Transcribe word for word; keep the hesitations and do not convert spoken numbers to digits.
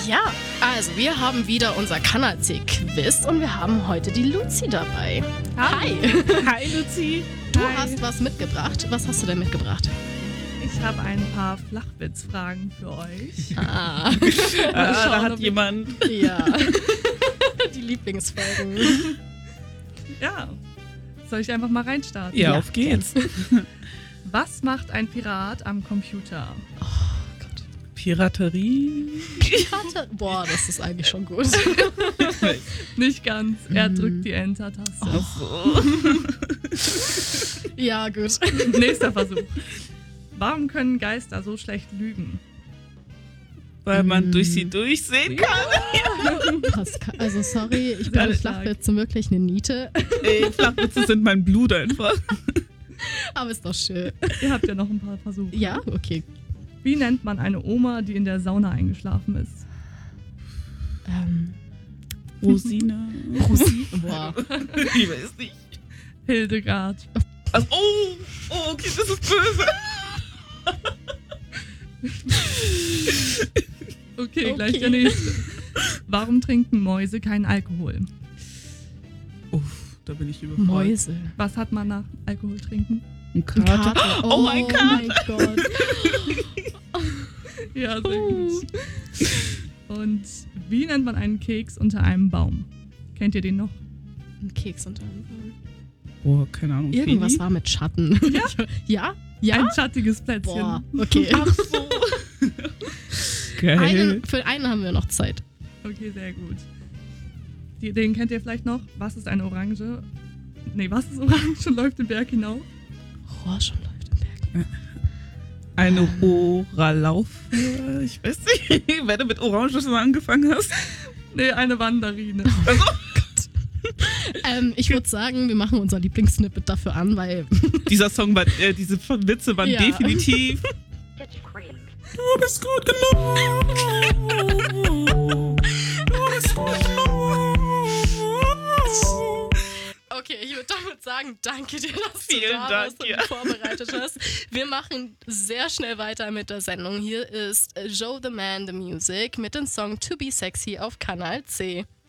Ja, also wir haben wieder unser Kanal C-Quiz und wir haben heute die Luzi dabei. Hi. Hi Luzi. Du Hi. hast was mitgebracht. Was hast du denn mitgebracht? Ich habe ein paar Flachwitzfragen für euch. Ah, ah, schauen, da hat ob jemand. Ja. Die Lieblingsfolgen. Ja. Soll ich einfach mal reinstarten? Ja, Ja, auf geht's. Was macht ein Pirat am Computer? Oh Gott. Piraterie. Pirate. Boah, das ist eigentlich schon gut. Nicht ganz. Er Mhm. drückt die Enter-Taste. Ach so. Ja, gut. Nächster Versuch. Warum können Geister so schlecht lügen? Weil man Mm. durch sie durchsehen kann. Pascal, also sorry, ich bin Sehr mit stark. Flachwitze wirklich eine Niete. Ey, Flachwitze sind mein Blut einfach. Aber ist doch schön. Ihr habt ja noch ein paar Versuche. Ja, okay. Wie nennt man eine Oma, die in der Sauna eingeschlafen ist? Ähm, Rosine. Rosi. Boah. Ich weiß nicht. Hildegard. Also, oh, oh, okay, das ist böse. Okay, Okay. gleich der nächste. Warum trinken Mäuse keinen Alkohol? Uff, da bin ich überfordert. Mäuse. Was hat man nach Alkohol trinken? Ein Ein Kater. Kater. Oh, ein Kater. mein Gott. Ja, sehr gut. Und wie nennt man einen Keks unter einem Baum? Kennt ihr den noch? Ein Keks unter einem Baum. Boah, keine Ahnung. Irgendwas Feli? war mit Schatten. Ja? Ja? Ja? Ein schattiges Plätzchen. Boah, okay. Ach so. Geil. Einen, für einen haben wir noch Zeit. Okay, sehr gut. Die, den kennt ihr vielleicht noch. Was ist eine Orange? Nee, was ist orange und läuft den Berg hinauf? Orange läuft im Berg. Eine Oralauf. Ich weiß nicht, wenn du mit Orange schon angefangen hast. Nee, eine Wanderine. Also, Ähm, ich würde sagen, wir machen unser Lieblingssnippet dafür an, weil dieser Song war, äh, diese Witze waren Ja. definitiv. Du bist gut genug. Du bist gut genug. okay, ich würde damit sagen, danke dir, dass Vielen du da Dank, warst und ja. vorbereitet hast. Wir machen sehr schnell weiter mit der Sendung. Hier ist Joe the Man the Music mit dem Song To Be Sexy auf Kanal C.